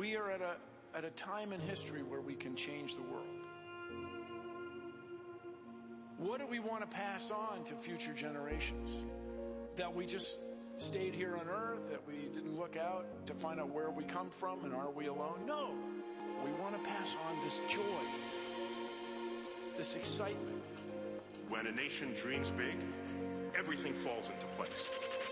We are at a time in history where we can change the world. What do we want to pass on to future generations? That we just stayed here on Earth, that we didn't look out to find out where we come from and are we alone? No. We want to pass on this joy, this excitement. When a nation dreams big, everything falls into place.